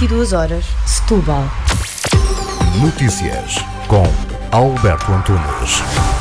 22h, Setúbal. Notícias com Alberto Antunes.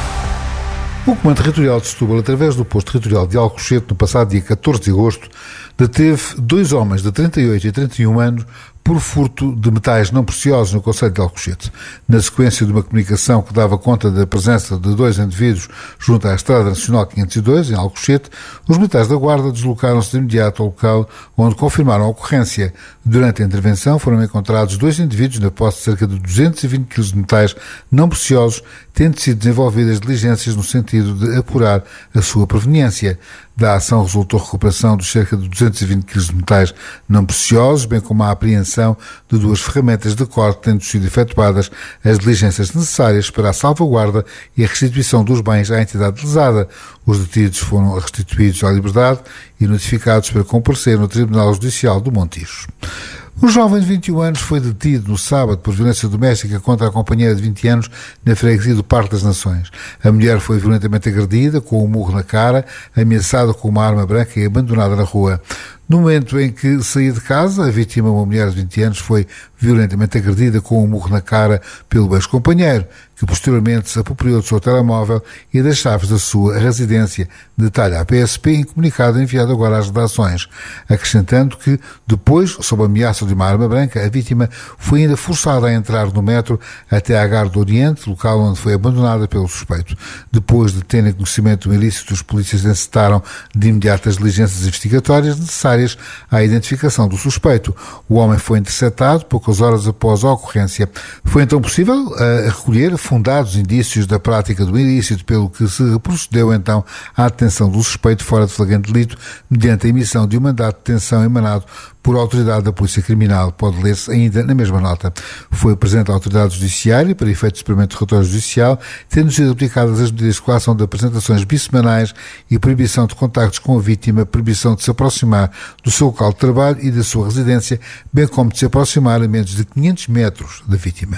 O Comando Territorial de Setúbal, através do Posto Territorial de Alcochete, no passado dia 14 de agosto, deteve 2 homens de 38 e 31 anos por furto de metais não preciosos no concelho de Alcochete. Na sequência de uma comunicação que dava conta da presença de 2 indivíduos junto à Estrada Nacional 502, em Alcochete, os militares da Guarda deslocaram-se de imediato ao local, onde confirmaram a ocorrência. Durante a intervenção foram encontrados 2 indivíduos na posse de cerca de 220 kg de metais não preciosos, tendo sido desenvolvidas diligências no sentido de apurar a sua proveniência. Da ação resultou a recuperação de cerca de 220 kg de metais não preciosos, bem como a apreensão de 2 ferramentas de corte, tendo sido efetuadas as diligências necessárias para a salvaguarda e a restituição dos bens à entidade lesada. Os detidos foram restituídos à liberdade e notificados para comparecer no Tribunal Judicial do Montijo. Um jovem de 21 anos foi detido no sábado por violência doméstica contra a companheira de 20 anos na freguesia do Parque das Nações. A mulher foi violentamente agredida, com um murro na cara, ameaçada com uma arma branca e abandonada na rua. No momento em que saía de casa, a vítima, uma mulher de 20 anos, foi violentamente agredida com um murro na cara pelo ex-companheiro, que posteriormente se apropriou do seu telemóvel e das chaves da sua residência, detalha a PSP em comunicado enviado agora às redações, acrescentando que, depois, sob a ameaça de uma arma branca, a vítima foi ainda forçada a entrar no metro até à Gare do Oriente, local onde foi abandonada pelo suspeito. Depois de terem conhecimento do ilícito, os polícias encetaram de imediato as diligências investigatórias necessárias à identificação do suspeito. O homem foi interceptado poucas horas após a ocorrência. Foi então possível recolher fundados indícios da prática do ilícito, pelo que se procedeu então à detenção do suspeito fora de flagrante delito, mediante a emissão de um mandato de detenção emanado por autoridade da Polícia Criminal. Pode ler-se ainda na mesma nota. Foi presente à autoridade judiciária para efeito de experimento de relatório judicial, tendo sido aplicadas as medidas de coação de apresentações bissemanais e proibição de contactos com a vítima, proibição de se aproximar do seu local de trabalho e da sua residência, bem como de se aproximar a menos de 500 metros da vítima.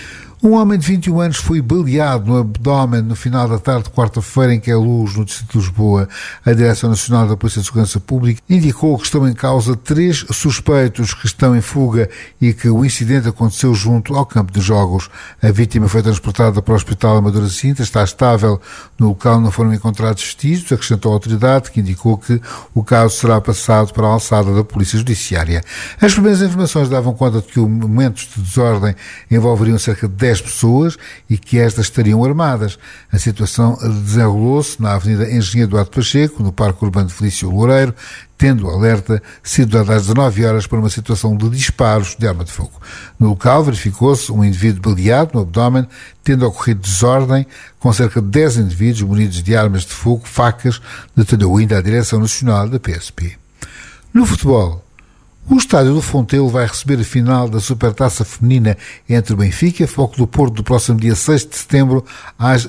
Um homem de 21 anos foi baleado no abdômen no final da tarde de quarta-feira em Queluz, no distrito de Lisboa. A Direção Nacional da Polícia de Segurança Pública indicou que estão em causa 3 suspeitos que estão em fuga e que o incidente aconteceu junto ao campo de jogos. A vítima foi transportada para o Hospital Amadora Cinta, está estável. No local não foram encontrados vestígios, acrescentou a autoridade, que indicou que o caso será passado para a alçada da Polícia Judiciária. As primeiras informações davam conta de que os momentos de desordem envolveriam cerca de 10 pessoas e que estas estariam armadas. A situação desenrolou-se na Avenida Engenheiro Eduardo Pacheco, no Parque Urbano de Felício Loureiro, tendo o alerta sido dado às 19 horas para uma situação de disparos de arma de fogo. No local verificou-se um indivíduo baleado no abdômen, tendo ocorrido desordem, com cerca de 10 indivíduos munidos de armas de fogo, facas, detalhou ainda a Direção Nacional da PSP. No futebol, o Estádio do Fontelo vai receber a final da Supertaça Feminina entre o Benfica e o Foco do Porto do próximo dia 6 de setembro, às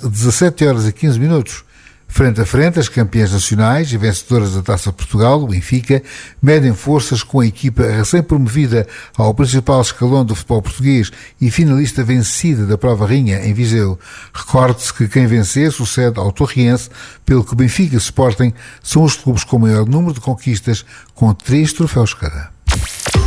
17h15. Frente a frente, as campeãs nacionais e vencedoras da Taça de Portugal, o Benfica, medem forças com a equipa recém-promovida ao principal escalão do futebol português e finalista vencida da Prova Rainha, em Viseu. Recorde-se que quem vencer sucede ao Torriense, pelo que Benfica e Sporting são os clubes com o maior número de conquistas, com 3 troféus cada.